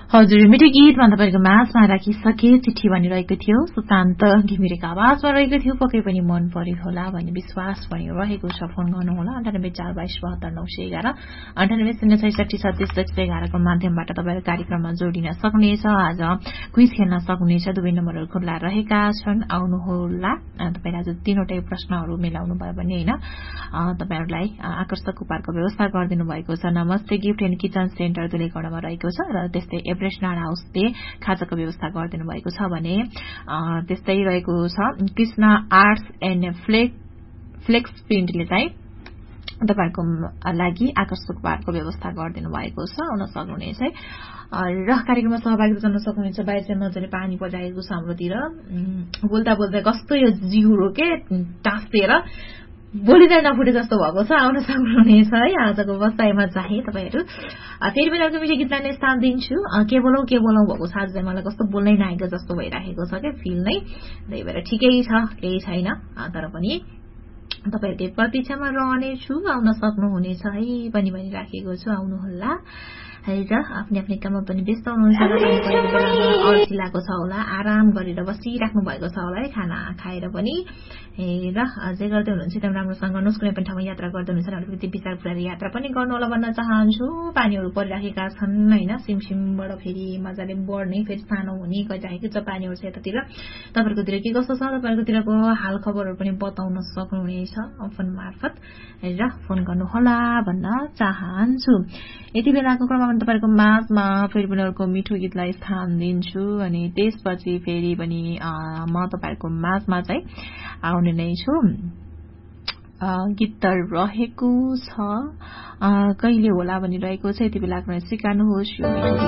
हजुर मिठो गीतमा तपाईको माझमा राखिसके चिठी भनिरहेको थियो सुशान्त घिमिरेको आवाजमा रहेको थियो पक्कै पनि मन पर्यो होला भन्ने विश्वास पनि रहेको छ फोन गर्नुहोला 9842727911 9806672611 को माध्यमबाट तपाईहरु कार्यक्रममा जोडिन सक्नुहुनेछ आज क्विज खेल्न सक्नुहुनेछ दुवै नम्बरहरु खुल्ला रहेका छन् आउनुहोला तपाईले आज तीनवटै प्रश्नहरु मिलाउनु भयो भने हैन तपाईहरुलाई आकर्षक उपहारको व्यवस्था गरिदिनु भएको छ नमस्ते गिफ्ट एन्ड किचन सेन्टर दुलेगढमा रहेको छ र त्यस्तै एभरेस्टनार हाउसले खाजाको व्यवस्था गरिदिनु भएको छ भने त्यस्तै रहेको छ कृष्ण आर्ट्स एन्ड फ्लेक्स प्रिन्टले चाहिँ तपाईहरुको लागि आकर्षक उपहारको व्यवस्था गरिदिनु भएको छ आउन सक्नुहुनेछ र कार्यक्रममा सहभागी हुन सक्नुहुनेछ बाहिर चाहिँ मजाले पानी बजाएको छ हाम्रोतिर बोल्दा बोल्दा कस्तो यो जिउरो के टाँसेर बोलिँदै नफुटे जस्तो भएको छ आउन सक्नुहुनेछ है आजको बसाइमा चाहिँ तपाईहरु फेरि पनि अर्को मिठो गीतलाई नै स्थान दिन्छु के बोलौ भएको छ आज चाहिँ मलाई कस्तो बोल्नै नआएको जस्तो भइराखेको छ के फिल नै त्यही भएर ठिकै छ केही छैन तर पनि तपाईहरुकै प्रतीक्षामा रहनेछु आउन सक्नुहुनेछ है पनि भनिराखेको छु आउनुहोला है र आफ्नै काममा पनि व्यस्त हुनुहुन्छ अल्छिलाको छ होला आराम गरेर बसिराख्नु भएको छ होला है खाना खाएर पनि र अझै गर्दै हुनुहुन्छ एकदम राम्रोसँग गर्नुहोस् कुनै पनि ठाउँमा यात्रा गर्दै हुनुहुन्छ भने अलिकति विचार गरेर यात्रा पनि गर्नु होला भन्न चाहन्छु पानीहरु परिराखेका छन् हैन सिमसिमबाट फेरि मजाले बढ्ने फेरि सानो हुने गइराखेको छ पानीहरु छ यतातिर तपाईहरुकोतिर के कस्तो छ तपाईहरुकोतिरको हाल खबरहरु पनि बताउन सक्नुहुनेछ फोन मार्फत र फोन गर्नु होला भन्न चाहन्छु यति बेलाको क्रममा तपाईहरुको माझमा फेरि पनि अर्को मिठो गीतलाई स्थान दिन्छु अनि त्यसपछि फेरि पनि म तपाईहरुको माझमा चाहिँ आउने नै छु गीत रहेको छ कहिले होला भनिरहेको छ यति बेलाको स्वीकार्नुहोस् यो